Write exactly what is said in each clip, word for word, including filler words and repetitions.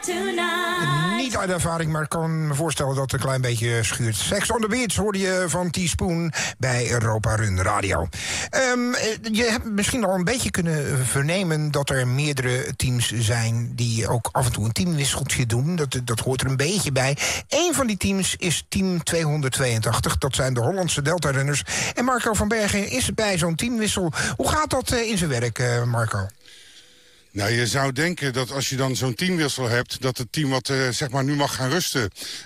Niet uit ervaring, maar ik kan me voorstellen dat het een klein beetje schuurt. Sex on the Beach hoorde je van Teaspoon bij Europa Run Radio. Um, je hebt misschien al een beetje kunnen vernemen dat er meerdere teams zijn die ook af en toe een teamwisseltje doen. Dat, dat hoort er een beetje bij. Eén van die teams is Team tweehonderdtweeëntachtig. Dat zijn de Hollandse Delta-runners. En Marco van Bergen is bij zo'n teamwissel. Hoe gaat dat in zijn werk, Marco? Nou, je zou denken dat als je dan zo'n teamwissel hebt, dat het team wat uh, zeg maar nu mag gaan rusten,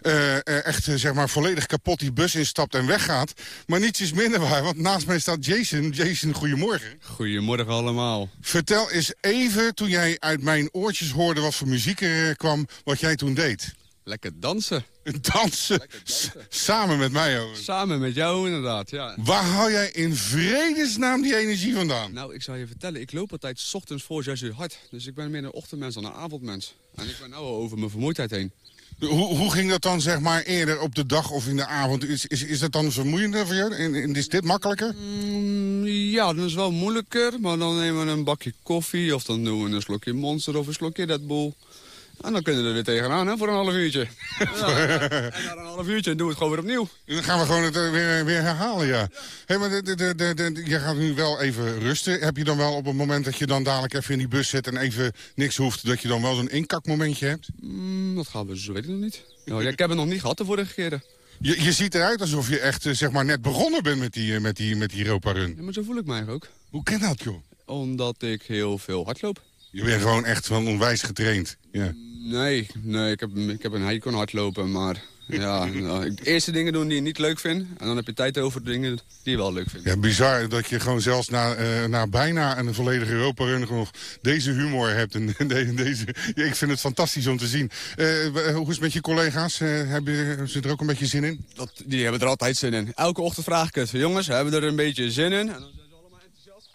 uh, echt uh, zeg maar volledig kapot die bus instapt en weggaat. Maar niets is minder waar, want naast mij staat Jason. Jason, goedemorgen. Goedemorgen allemaal. Vertel eens even, toen jij uit mijn oortjes hoorde wat voor muziek er uh, kwam, wat jij toen deed. Lekker dansen. Dansen? Lekker dansen. S- samen met mij ook. Samen met jou inderdaad, ja. Waar haal jij in vredesnaam die energie vandaan? Nou, ik zal je vertellen, ik loop altijd 's ochtends voor zes uur hard. Dus ik ben meer een ochtendmens dan een avondmens. En ik ben nou al over mijn vermoeidheid heen. Hoe, hoe ging dat dan zeg maar eerder op de dag of in de avond? Is, is, is dat dan vermoeiender voor jou? En, en is dit makkelijker? Mm, ja, dat is wel moeilijker. Maar dan nemen we een bakje koffie of dan doen we een slokje Monster of een slokje Red Bull. En dan kunnen we er weer tegenaan, hè, voor een half uurtje. Ja, en na een half uurtje doen we het gewoon weer opnieuw. Dan gaan we gewoon het uh, weer, weer herhalen, ja. Hey, maar de, de, de, de, je gaat nu wel even rusten. Heb je dan wel op het moment dat je dan dadelijk even in die bus zit en even niks hoeft, dat je dan wel zo'n inkakmomentje hebt? Mm, dat gaan we zo, weet ik nog niet. Ja, ik heb het nog niet gehad de vorige keren. Je, je ziet eruit alsof je echt uh, zeg maar net begonnen bent met die, uh, met die, met die Europa Run. Ja, maar zo voel ik mij ook. Hoe kan dat, joh? Omdat ik heel veel hardloop. Je bent gewoon echt van onwijs getraind. Ja. Nee, nee ik, heb, ik heb een hekel aan hardlopen, maar ja, nou, ik, de eerste dingen doen die je niet leuk vindt. En dan heb je tijd over de dingen die je wel leuk vindt. Ja, bizar dat je gewoon zelfs na, uh, na bijna een volledige Europa-run nog deze humor hebt. En de, deze, ja, ik vind het fantastisch om te zien. Uh, hoe is het met je collega's? Uh, hebben ze er ook een beetje zin in? Dat, die hebben er altijd zin in. Elke ochtend vraag ik het. Jongens, hebben we er een beetje zin in? En dan zijn ze allemaal enthousiast.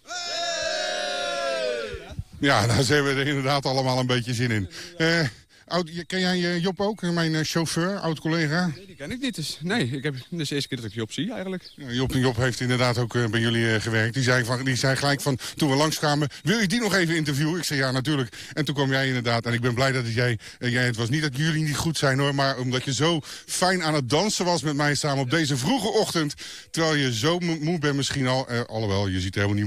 Ja, daar hebben we er inderdaad allemaal een beetje zin in. Uh, oud, ken jij Job ook, mijn chauffeur, oud-collega? Nee, die ken ik niet. Dus, nee, ik heb, dit is de eerste keer dat ik Job zie eigenlijk. Ja, Job, Job heeft inderdaad ook uh, bij jullie uh, gewerkt. Die zei, van, die zei gelijk van, toen we langskwamen, wil je die nog even interviewen? Ik zei ja, natuurlijk. En toen kwam jij inderdaad. En ik ben blij dat jij, uh, jij, het was niet dat jullie niet goed zijn hoor, maar omdat je zo fijn aan het dansen was met mij samen op deze vroege ochtend. Terwijl je zo moe bent misschien al, uh, alhoewel, je ziet er helemaal niet